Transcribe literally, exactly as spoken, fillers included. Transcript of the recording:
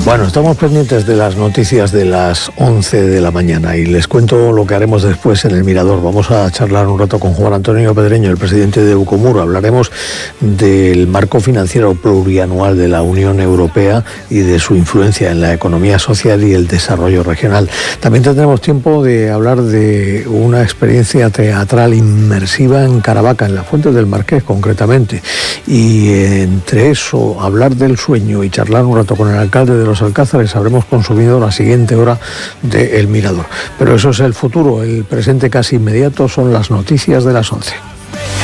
Bueno, estamos pendientes de las noticias de las once de la mañana y les cuento lo que haremos después en el Mirador. Vamos a charlar un rato con Juan Antonio Pedreño, el presidente de Ucomur. Hablaremos del marco financiero plurianual de la Unión Europea y de su influencia en la economía social y el desarrollo regional. También tendremos tiempo de hablar de una experiencia teatral inmersiva en Caravaca, en la Fuente del Marqués concretamente. Y entre eso, hablar del sueño y charlar un rato con el alcalde de los Alcázares, habremos consumido la siguiente hora de El Mirador. Pero eso es el futuro. El presente casi inmediato son las noticias de las once.